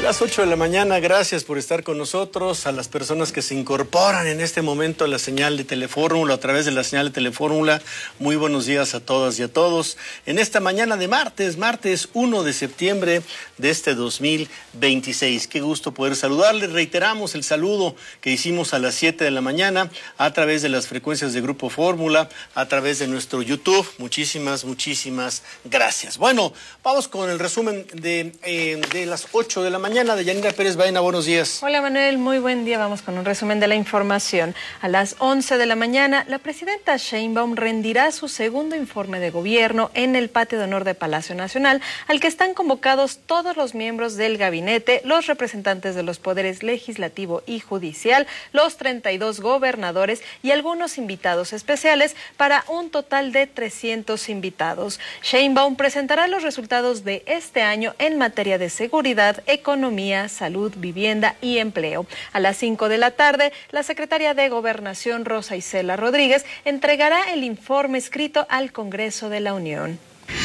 Las 8 de la mañana, gracias por estar con nosotros. A las personas que se incorporan en este momento a la señal de Telefórmula, a través de la señal de Telefórmula, muy buenos días a todas y a todos. En esta mañana de martes 1 de septiembre de este 2026. Qué gusto poder saludarles. Reiteramos el saludo que hicimos a las 7 de la mañana a través de las frecuencias de Grupo Fórmula, a través de nuestro YouTube. Muchísimas gracias. Bueno, vamos con el resumen de las 8 de la mañana. De Yanira Pérez Baena, buenos días. Hola Manuel, muy buen día. Vamos con un resumen de la información. A las 11 de la mañana, la presidenta Sheinbaum rendirá su segundo informe de gobierno en el patio de honor de Palacio Nacional, al que están convocados todos los miembros del gabinete, los representantes de los poderes legislativo y judicial, los 32 gobernadores y algunos invitados especiales, para un total de 300 invitados. Sheinbaum presentará los resultados de este año en materia de seguridad, economía, salud, vivienda y empleo. A las 5 de la tarde, la secretaria de Gobernación, Rosa Isela Rodríguez, entregará el informe escrito al Congreso de la Unión.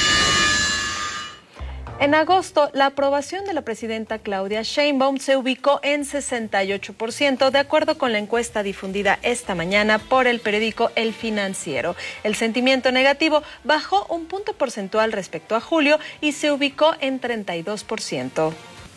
En agosto, la aprobación de la presidenta Claudia Sheinbaum se ubicó en 68%, de acuerdo con la encuesta difundida esta mañana por el periódico El Financiero. El sentimiento negativo bajó un punto porcentual respecto a julio y se ubicó en 32%.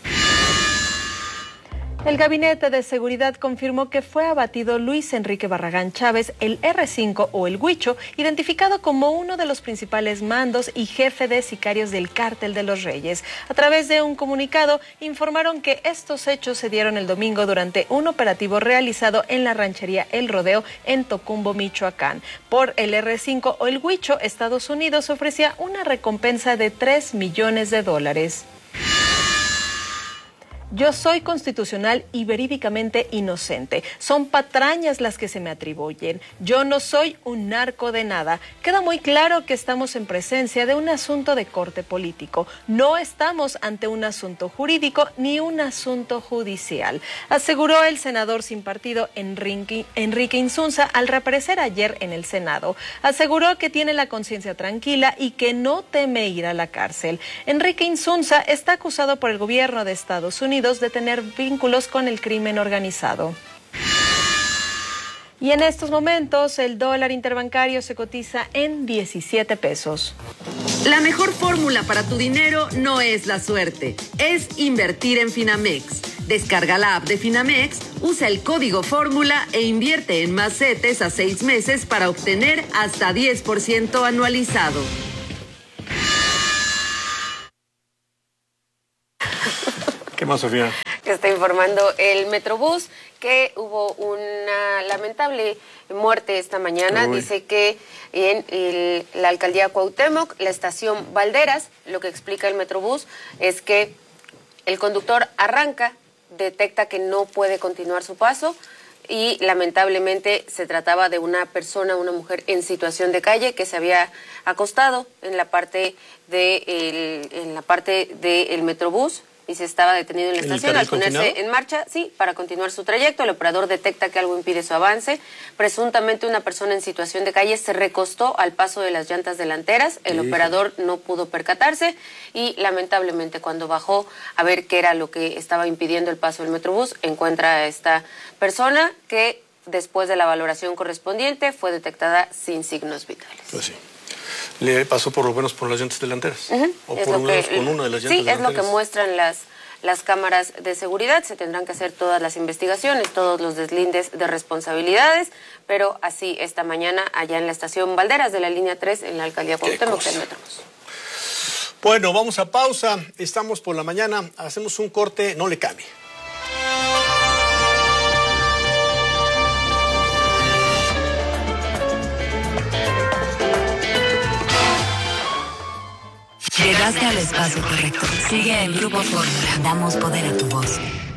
El Gabinete de Seguridad confirmó que fue abatido Luis Enrique Barragán Chávez, el R5 o el Huicho, identificado como uno de los principales mandos y jefe de sicarios del Cártel de los Reyes. A través de un comunicado, informaron que estos hechos se dieron el domingo durante un operativo realizado en la ranchería El Rodeo en Tocumbo, Michoacán. Por el R5 o el Huicho, Estados Unidos ofrecía una recompensa de $3 millones. Yo soy constitucional y verídicamente inocente. Son patrañas las que se me atribuyen. Yo no soy un narco de nada. Queda muy claro que estamos en presencia de un asunto de corte político. No estamos ante un asunto jurídico ni un asunto judicial, aseguró el senador sin partido Enrique Insunza al reaparecer ayer en el Senado. Aseguró que tiene la conciencia tranquila y que no teme ir a la cárcel. Enrique Insunza está acusado por el gobierno de Estados Unidos de tener vínculos con el crimen organizado. Y en estos momentos el dólar interbancario se cotiza en 17 pesos. La mejor fórmula para tu dinero no es la suerte, es invertir en Finamex. Descarga la app de Finamex, usa el código fórmula e invierte en más CETES a 6 meses para obtener hasta 10% anualizado. ¿Qué más, Sofía? Está informando el Metrobús que hubo una lamentable muerte esta mañana. Uy. Dice que en la alcaldía Cuauhtémoc, la estación Valderas, lo que explica el Metrobús es que el conductor arranca, detecta que no puede continuar su paso y lamentablemente se trataba de una persona, una mujer en situación de calle que se había acostado en la parte del Metrobús y se estaba detenido en la estación. Al ponerse en marcha, sí, para continuar su trayecto, el operador detecta que algo impide su avance. Presuntamente una persona en situación de calle se recostó al paso de las llantas delanteras. El operador no pudo percatarse y lamentablemente cuando bajó a ver qué era lo que estaba impidiendo el paso del Metrobús, encuentra a esta persona que después de la valoración correspondiente fue detectada sin signos vitales. Pues sí. Le pasó por lo menos por las llantas delanteras. O por lo menos con una de las llantas delanteras. Sí, es lo que muestran las cámaras de seguridad. Se tendrán que hacer todas las investigaciones, todos los deslindes de responsabilidades, pero así esta mañana allá en la estación Valderas de la línea 3 en la alcaldía Cuauhtémoc del Metrobús. Bueno, vamos a pausa. Estamos por la mañana. Hacemos un corte. No le cambie. Llegaste al espacio correcto. Sigue en Grupo Fórmula. Damos poder a tu voz.